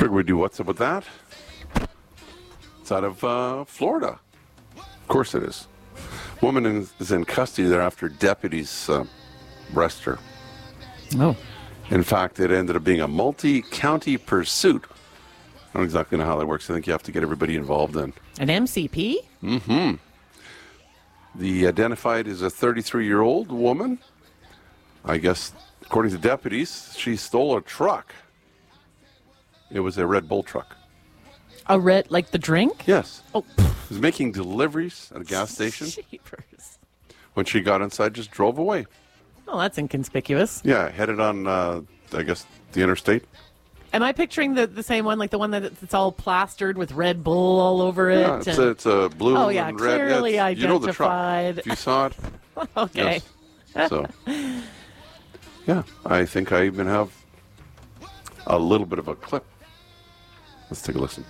figure we do what's up with that. It's out of Florida. Of course it is. Woman is in custody there after deputies arrest her. Oh. In fact, it ended up being a multi-county pursuit. I don't exactly know how that works. I think you have to get everybody involved in. An MCP? Mm-hmm. The identified is a 33-year-old woman. I guess, according to deputies, she stole a truck. It was a Red Bull truck. A red, like the drink? Yes. Oh. She was making deliveries at a gas station. Jeepers. When she got inside, just drove away. Oh, that's inconspicuous. Yeah, headed on, I guess, the interstate. Am I picturing the same one, like the one that's all plastered with Red Bull all over it? Yeah, it's a blue oh, yeah, and red. clearly Yeah, identified. you know the truck. If you saw it. Okay. Yes. So, yeah, I think I even have a little bit of a clip. Let's take a listen.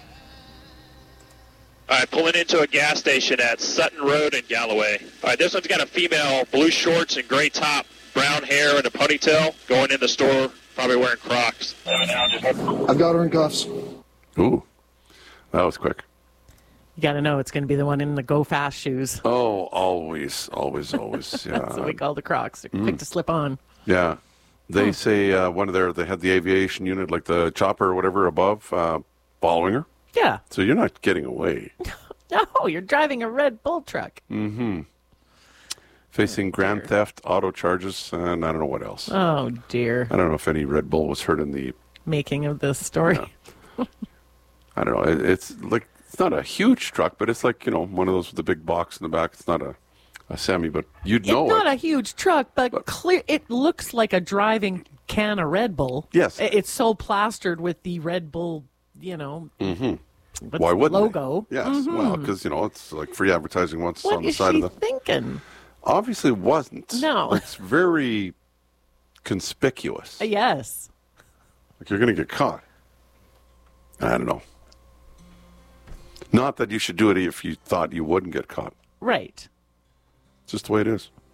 All right, pulling into a gas station at Sutton Road in Galloway. All right, this one's got a female, blue shorts and gray top, brown hair and a ponytail, going in the store, probably wearing Crocs. I've got her in cuffs. Ooh, that was quick. You got to know it's going to be the one in the Go Fast shoes. Oh, always. Yeah. That's what we call the Crocs. They're quick to slip on. Yeah. They say they had the aviation unit, like the chopper or whatever above, following her. Yeah. So you're not getting away. No, you're driving a Red Bull truck. Mm-hmm. Facing grand theft, auto charges, and I don't know what else. Oh, dear. I don't know if any Red Bull was hurt in the Making of this story. Yeah. I don't know. It's like, it's not a huge truck, but it's like, one of those with the big box in the back. It's not a semi, but you'd know It's not a huge truck, but clear. It looks like a driving can of Red Bull. Yes. It's so plastered with the Red Bull, Mm-hmm. what's Why the wouldn't logo. they? Yes. Mhm. Well, because, it's like free advertising once What on the is side she of the... thinking? Obviously wasn't. No. It's very conspicuous. Yes. Like you're going to get caught. I don't know. Not that you should do it if you thought you wouldn't get caught. Right. It's just the way it is.